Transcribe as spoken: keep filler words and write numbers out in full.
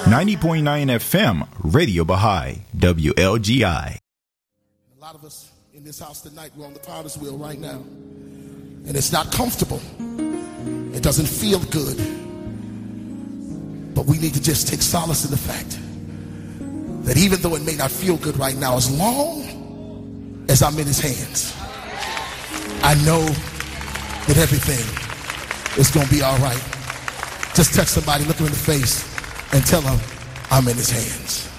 ninety point nine F M, Radio Baha'i, W L G I. A lot of us in this house tonight, we're on the potter's wheel right now. And it's not comfortable. It doesn't feel good. But we need to just take solace in the fact that even though it may not feel good right now, as long as I'm in his hands, I know that everything is going to be all right. Just touch somebody, look them in the face, and tell them I'm in his hands.